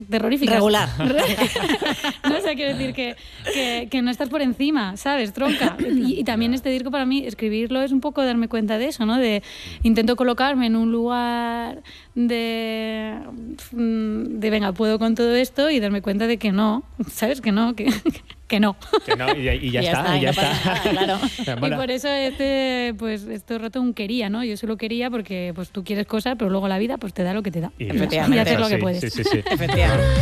terroríficas. Regular. No, o sea, quiero decir que no estás por encima, ¿sabes? Tronca. Y también este disco para mí, escribirlo es un poco darme cuenta de eso, ¿no? De intento colocarme en un lugar de venga, puedo con todo esto y darme cuenta de que no, ¿sabes? Que no, que no. Que no, y ya está, y ya está. Claro. Y por eso pues esto rato un quería, ¿no? Yo solo quería porque pues tú quieres cosas, pero luego la vida pues te da lo que te da. Y Efectivamente. Y hacer lo que sí, puedes. Sí. Efectivamente.